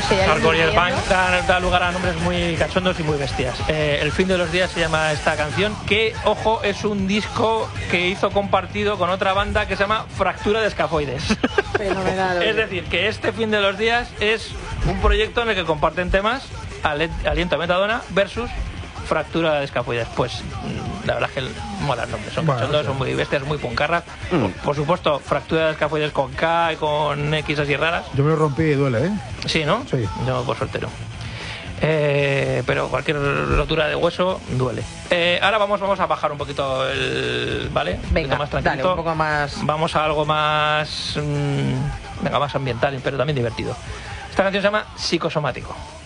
Hardcore y el punk da lugar a nombres muy cachondos y muy bestias. El fin de los días se llama esta canción, que, ojo, es un disco que hizo compartido con otra banda que se llama Fractura de Escafoides. Fenomenal. Es decir, que este fin de los días es un proyecto en el que comparten temas Aliento a Metadona versus Fractura de Escafoides. Pues la verdad es que mola el nombre, son cachondos, son muy bestias, muy puncarras. Por supuesto, Fractura de Escafoides con K y con X así raras. Yo me lo rompí y duele, ¿eh? Sí, ¿no? Sí. Yo por suerte no. Pero cualquier rotura de hueso duele. Ahora vamos a bajar un poquito el... ¿Vale? Venga, un poquito más dale, un poco más... Vamos a algo más... venga, más ambiental, pero también divertido. Esta canción se llama Psicosomático.